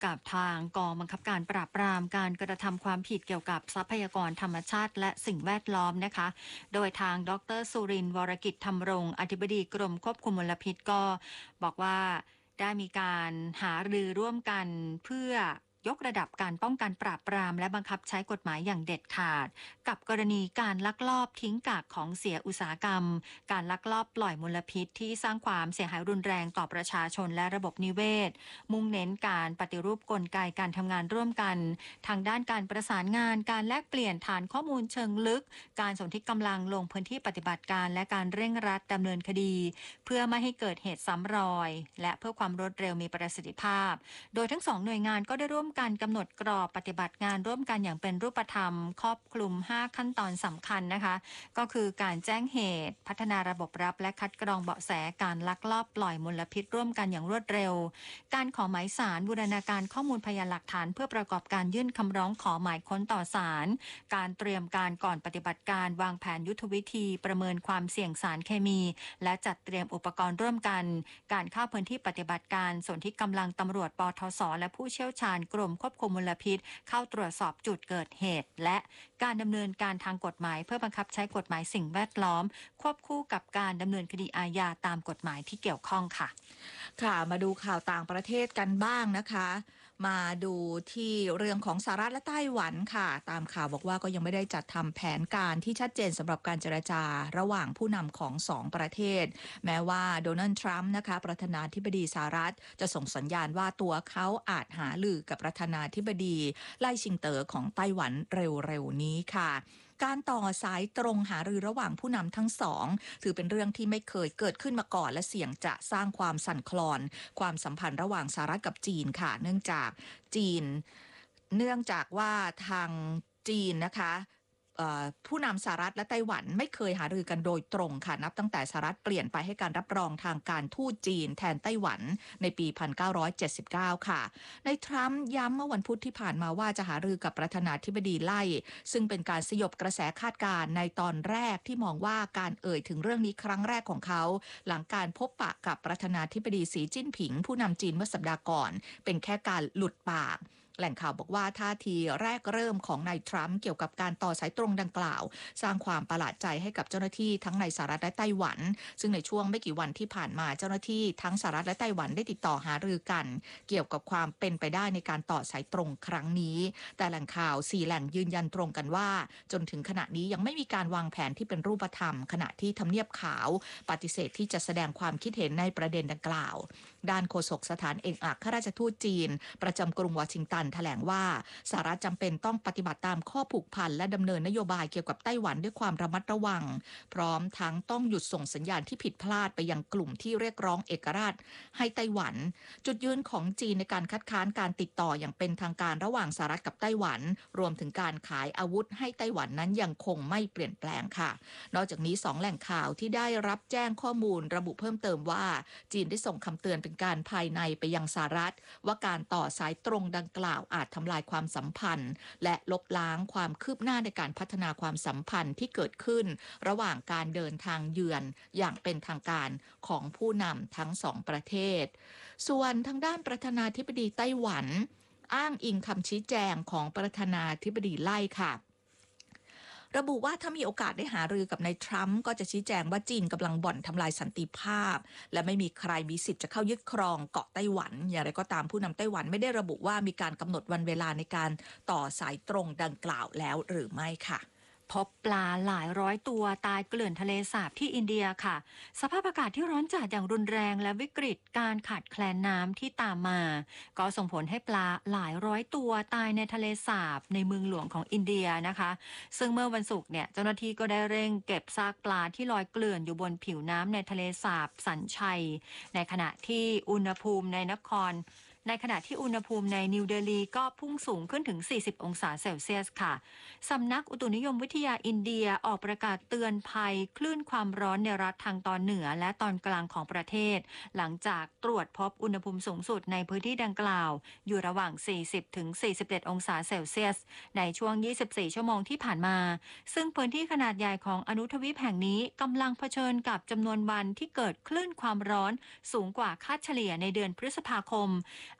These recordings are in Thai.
กับทางกองบังคับการปราบปรามการกระทำความผิดเกี่ยวกับทรัพยากรธรรมชาติและสิ่งแวดล้อมนะคะโดยทางดรสุรินทร์วรกิจธรรมรงค์อธิบดีกรมควบคุมมลพิษก็บอกว่าได้มีการหารือร่วมกันเพื่อยกระดับการป้องกันปราบปรามและบังคับใช้กฎหมายอย่างเด็ดขาดกับกรณีการลักลอบทิ้งกากของเสียอุตสาหกรรมการลักลอบปล่อยมลพิษที่สร้างความเสียหายรุนแรงต่อประชาชนและระบบนิเวศมุ่งเน้นการปฏิรูปกลไกการทำงานร่วมกันทางด้านการประสานงานการแลกเปลี่ยนฐานข้อมูลเชิงลึกการสนธิกำลังลงพื้นที่ปฏิบัติการและการเร่งรัดดำเนินคดีเพื่อไม่ให้เกิดเหตุซ้ำรอยและเพื่อความรวดเร็วมีประสิทธิภาพโดยทั้งสองหน่วยงานก็ได้ร่วมกันกำหนดกรอบปฏิบัติงานร่วมกันอย่างเป็นรูปธรรมครอบคลุม5ขั้นตอนสำคัญนะคะก็คือการแจ้งเหตุพัฒนาระบบรับและคัดกรองเบาะแสการลักลอบปล่อยมลพิษร่วมกันอย่างรวดเร็วการขอหมายสารบูรณาการข้อมูลพยานหลักฐานเพื่อประกอบการยื่นคำร้องขอหมายค้นต่อศาลการเตรียมการก่อนปฏิบัติการวางแผนยุทธวิธีประเมินความเสี่ยงสารเคมีและจัดเตรียมอุปกรณ์ร่วมกันการเข้าพื้นที่ปฏิบัติการส่วนที่กำลังตำรวจปทศและผู้เชี่ยวชาญกรมควบคุมมลพิษเข้าตรวจสอบจุดเกิดเหตุและการดำเนินการทางกฎหมายเพื่อบังคับใช้กฎหมายสิ่งแวดล้อมควบคู่กับการดำเนินคดีอาญาตามกฎหมายที่เกี่ยวข้องค่ะค่ะมาดูข่าวต่างประเทศกันบ้างนะคะมาดูที่เรื่องของสหรัฐและไต้หวันค่ะตามข่าวบอกว่าก็ยังไม่ได้จัดทำแผนการที่ชัดเจนสำหรับการเจรจาระหว่างผู้นำของสองประเทศแม้ว่าโดนัลด์ทรัมป์นะคะประธานาธิบดีสหรัฐจะส่งสัญญาณว่าตัวเขาอาจหารือกับประธานาธิบดีไล่ชิงเต๋อของไต้หวันเร็วๆนี้ค่ะการต่อสายตรงหารือระหว่างผู้นำทั้งสองถือเป็นเรื่องที่ไม่เคยเกิดขึ้นมาก่อนและเสี่ยงจะสร้างความสั่นคลอนความสัมพันธ์ระหว่างสหรัฐกับจีนค่ะเนื่องจากว่าทางจีนนะคะผู้นำสหรัฐและไต้หวันไม่เคยหารือกันโดยตรงค่ะนับตั้งแต่สหรัฐเปลี่ยนไปให้การรับรองทางการทูตจีนแทนไต้หวันในปี 1979 ค่ะในทรัมป์ย้ำเมื่อวันพุธที่ผ่านมาว่าจะหารือกับประธานาธิบดีไล่ซึ่งเป็นการสยบกระแสคาดการณ์ในตอนแรกที่มองว่าการเอ่ยถึงเรื่องนี้ครั้งแรกของเขาหลังการพบปะกับประธานาธิบดีสีจิ้นผิงผู้นำจีนเมื่อสัปดาห์ก่อนเป็นแค่การหลุดปากแหล่งข่าวบอกว่าท่าทีแรกเริ่มของนายทรัมป์เกี่ยวกับการต่อสายตรงดังกล่าวสร้างความประหลาดใจให้กับเจ้าหน้าที่ทั้งในสหรัฐและไต้หวันซึ่งในช่วงไม่กี่วันที่ผ่านมาเจ้าหน้าที่ทั้งสหรัฐและไต้หวันได้ติดต่อหารือกันเกี่ยวกับความเป็นไปได้ในการต่อสายตรงครั้งนี้แต่แหล่งข่าว4แหล่งยืนยันตรงกันว่าจนถึงขณะนี้ยังไม่มีการวางแผนที่เป็นรูปธรรมขณะที่ทำเนียบขาวปฏิเสธที่จะแสดงความคิดเห็นในประเด็นดังกล่าวด้านโฆษกสถานเอกอัครราชทูตจีนประจำกรุงวอชิงตันแถลงว่าสหรัฐจำเป็นต้องปฏิบัติตามข้อผูกพันและดำเนินนโยบายเกี่ยวกับไต้หวันด้วยความระมัดระวังพร้อมทั้งต้องหยุดส่งสัญญาณที่ผิดพลาดไปยังกลุ่มที่เรียกร้องเอกราชให้ไต้หวันจุดยืนของจีนในการคัดค้านการติดต่ออย่างเป็นทางการระหว่างสหรัฐกับไต้หวันรวมถึงการขายอาวุธให้ไต้หวันนั้นยังคงไม่เปลี่ยนแปลงค่ะนอกจากนี้2แหล่งข่าวที่ได้รับแจ้งข้อมูลระบุเพิ่มเติมว่าจีนได้ส่งคำเตือนเป็นการภายในไปยังสหรัฐว่าการต่อสายตรงดังกล่าวอาจทำลายความสัมพันธ์และลบล้างความคืบหน้าในการพัฒนาความสัมพันธ์ที่เกิดขึ้นระหว่างการเดินทางเยือนอย่างเป็นทางการของผู้นำทั้งสองประเทศส่วนทางด้านประธานาธิบดีไต้หวันอ้างอิงคำชี้แจงของประธานาธิบดีไล่ค่ะระบุว่าถ้ามีโอกาสได้หารือกับนายทรัมป์ก็จะชี้แจงว่าจีนกำลังบ่อนทำลายสันติภาพและไม่มีใครมีสิทธิ์จะเข้ายึดครองเกาะไต้หวันอย่างไรก็ตามผู้นำไต้หวันไม่ได้ระบุว่ามีการกำหนดวันเวลาในการต่อสายตรงดังกล่าวแล้วหรือไม่ค่ะพบปลาหลายร้อยตัวตายเกลื่อนทะเลสาบที่อินเดียค่ะสภาพอากาศที่ร้อนจัดอย่างรุนแรงและวิกฤตการขาดแคลนน้ำที่ตามมาก็ส่งผลให้ปลาหลายร้อยตัวตายในทะเลสาบในเมืองหลวงของอินเดียนะคะซึ่งเมื่อวันศุกร์เนี่ยเจ้าหน้าที่ก็ได้เร่งเก็บซากปลาที่ลอยเกลื่อนอยู่บนผิวน้ำในทะเลสาบสัญชัยในขณะที่อุณหภูมิในอุณหภูมิในนิวเดลีก็พุ่งสูงขึ้นถึง40องศาเซลเซียสค่ะสำนักอุตุนิยมวิทยาอินเดียออกประกาศเตือนภัยคลื่นความร้อนในรัฐทางตอนเหนือและตอนกลางของประเทศหลังจากตรวจพบอุณหภูมิสูงสุดในพื้นที่ดังกล่าวอยู่ระหว่าง40ถึง41องศาเซลเซียสในช่วง24ชั่วโมงที่ผ่านมาซึ่งพื้นที่ขนาดใหญ่ของอนุทวีปแห่งนี้กำลังเผชิญกับจำนวนวันที่เกิดคลื่นความร้อนสูงกว่าค่าเฉลี่ยในเดือนพฤษภาคม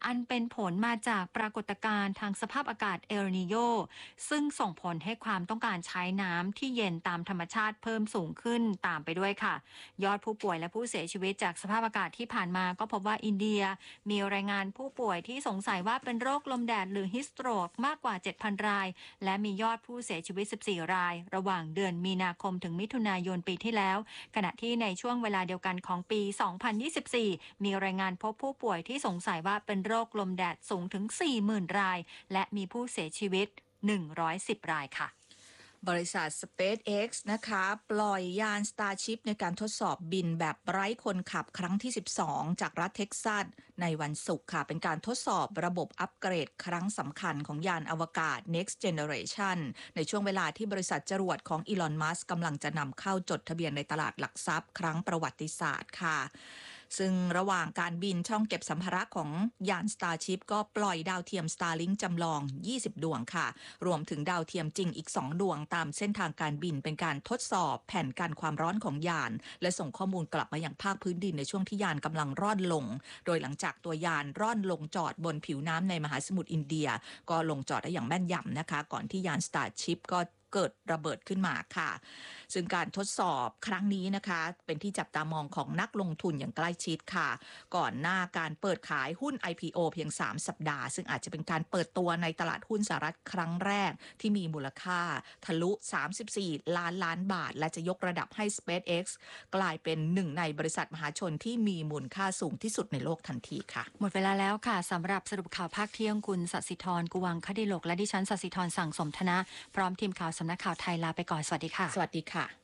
อันเป็นผลมาจากปรากฏการณ์ทางสภาพอากาศเอลนีโญซึ่งส่งผลให้ความต้องการใช้น้ำที่เย็นตามธรรมชาติเพิ่มสูงขึ้นตามไปด้วยค่ะยอดผู้ป่วยและผู้เสียชีวิตจากสภาพอากาศที่ผ่านมาก็พบว่าอินเดียมีรายงานผู้ป่วยที่สงสัยว่าเป็นโรคลมแดดหรือฮิสโตรกมากกว่า 7,000 รายและมียอดผู้เสียชีวิต 14 รายระหว่างเดือนมีนาคมถึงมิถุนายนปีที่แล้วขณะที่ในช่วงเวลาเดียวกันของปี 2024 มีรายงานพบผู้ป่วยที่สงสัยว่าเป็นโรคลมแดดสูงถึง 40,000 รายและมีผู้เสียชีวิต 110 รายค่ะบริษัท SpaceX นะคะปล่อยยาน Starship ในการทดสอบบินแบบไร้คนขับครั้งที่ 12 จากรัฐเท็กซัสในวันศุกร์ค่ะเป็นการทดสอบระบบอัปเกรดครั้งสำคัญของยานอวกาศ Next Generation ในช่วงเวลาที่บริษัทจรวดของอีลอน มัสก์กำลังจะนำเข้าจดทะเบียนในตลาดหลักทรัพย์ครั้งประวัติศาสตร์ค่ะซึ่งระหว่างการบินช่องเก็บสัมภาระของยาน Starship ก็ปล่อยดาวเทียม Starlink จำลอง 20 ดวงค่ะรวมถึงดาวเทียมจริงอีก 2 ดวงตามเส้นทางการบินเป็นการทดสอบแผ่นกันความร้อนของยานและส่งข้อมูลกลับมายังภาคพื้นดินในช่วงที่ยานกำลังร่อนลงโดยหลังจากตัวยานร่อนลงจอดบนผิวน้ำในมหาสมุทรอินเดียก็ลงจอดได้อย่างแม่นยำนะคะก่อนที่ยาน Starship ก็เกิดระเบิดขึ้นมาค่ะซึ่งการทดสอบครั้งนี้นะคะเป็นที่จับตามองของนักลงทุนอย่างใกล้ชิดค่ะก่อนหน้าการเปิดขายหุ้น IPO เพียง3สัปดาห์ซึ่งอาจจะเป็นการเปิดตัวในตลาดหุ้นสหรัฐครั้งแรกที่มีมูลค่าทะลุ34ล้านบาทและจะยกระดับให้ SpaceX กลายเป็นหนึ่งในบริษัทมหาชนที่มีมูลค่าสูงที่สุดในโลกทันทีค่ะหมดเวลาแล้วค่ะสำหรับสรุปข่าวภาคเที่ยงคุณศศิธรกุวังคดิโลกและดิฉันศศิธรสั่งสมธนะพร้อมทีมข่าวสำนักข่าวไทยลาไปก่อนสวัสดีค่ะสวัสดีค่ะ